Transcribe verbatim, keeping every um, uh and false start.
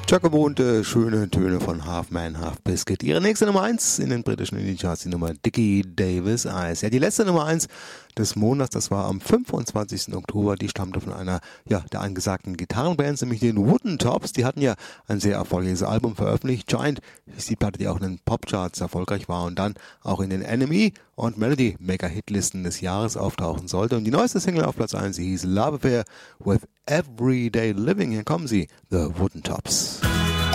Tja, gewohnte, schöne Töne von Half Man, Half Biscuit. Ihre nächste Nummer eins in den britischen Indie-Charts, die Nummer Dickie Davis Eyes. Ja, die letzte Nummer eins des Monats, das war am fünfundzwanzigsten Oktober. Die stammte von einer, ja, der angesagten Gitarrenbands, nämlich den Wooden Tops. Die hatten ja ein sehr erfolgreiches Album veröffentlicht. Giant ist die Platte, die auch in den Popcharts erfolgreich war und dann auch in den Enemy und Melody Maker Hitlisten des Jahres auftauchen sollte. Und die neueste Single auf Platz eins, sie hieß Love Affair with Everyday Living. Hier kommen sie, The Wooden Tops.